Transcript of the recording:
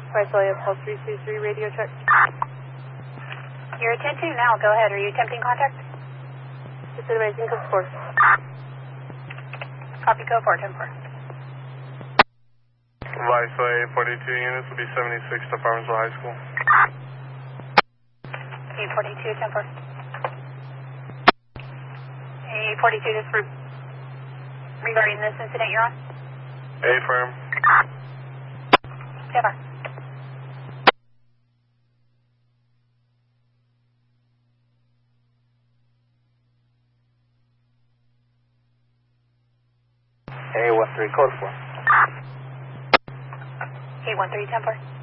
Visalia Pulse 323 radio check. You're attempting now. Go ahead. Are you attempting contact? Just advising code 4. Copy, go for it, 10-4. Visalia 42 units will be 76 to Farmersville High School. 842, 10-4. 842, this for regarding this incident you're on? Affirm. 10-4. A13 code 4. 813, 10-4.